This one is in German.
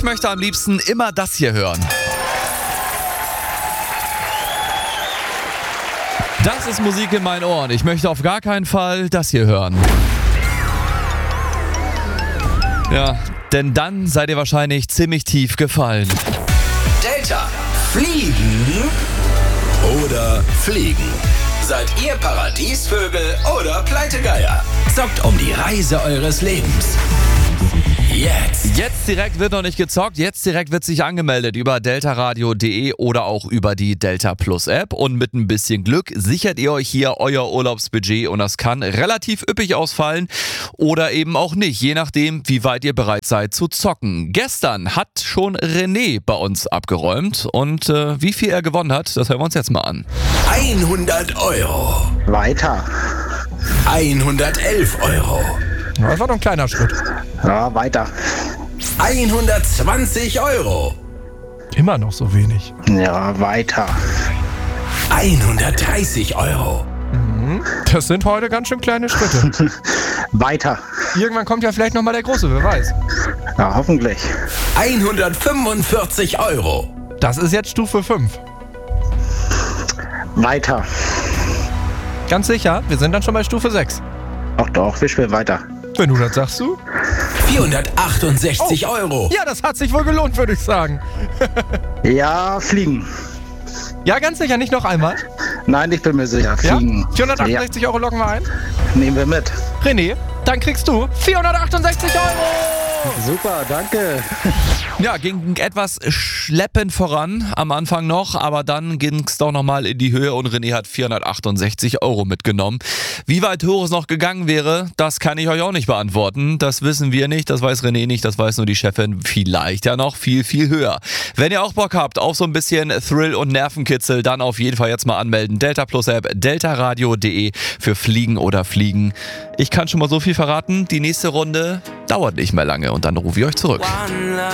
möchte am liebsten immer das hier hören. Das ist Musik in meinen Ohren. Ich möchte auf gar keinen Fall das hier hören. Ja, denn dann seid ihr wahrscheinlich ziemlich tief gefallen. Delta, fliegen oder fliegen? Seid ihr Paradiesvögel oder Pleitegeier? Zockt um die Reise eures Lebens. Jetzt direkt wird noch nicht gezockt, jetzt direkt wird sich angemeldet über deltaradio.de oder auch über die Delta Plus App und mit ein bisschen Glück sichert ihr euch hier euer Urlaubsbudget und das kann relativ üppig ausfallen oder eben auch nicht, je nachdem wie weit ihr bereit seid zu zocken. Gestern hat schon René bei uns abgeräumt und wie viel er gewonnen hat, das hören wir uns jetzt mal an. 100 Euro. Weiter. 111 Euro. Das war doch ein kleiner Schritt. Ja, weiter. 120 Euro. Immer noch so wenig. Ja, weiter. 130 Euro. Das sind heute ganz schön kleine Schritte. Weiter. Irgendwann kommt ja vielleicht nochmal der Große, wer weiß. Ja, hoffentlich. 145 Euro. Das ist jetzt Stufe 5. Weiter. Ganz sicher, wir sind dann schon bei Stufe 6. Ach doch, wir spielen weiter. Wenn du das sagst, du? 468 Euro. Ja, das hat sich wohl gelohnt, würde ich sagen. Ja, fliegen. Ja, ganz sicher, nicht noch einmal. Nein, ich bin mir sicher. Ja? Fliegen. 468 Euro locken wir ein. Ja, nehmen wir mit. René, dann kriegst du 468 Euro. Super, danke. Ja, ging etwas schleppend voran am Anfang noch, aber dann ging es doch nochmal in die Höhe und René hat 468 Euro mitgenommen. Wie weit hoch es noch gegangen wäre, das kann ich euch auch nicht beantworten. Das wissen wir nicht, das weiß René nicht, das weiß nur die Chefin. Vielleicht ja noch viel, viel höher. Wenn ihr auch Bock habt auf so ein bisschen Thrill und Nervenkitzel, dann auf jeden Fall jetzt mal anmelden. Delta Plus App, deltaradio.de für Fliegen oder Fliegen. Ich kann schon mal so viel verraten, die nächste Runde dauert nicht mehr lange und dann rufe ich euch zurück.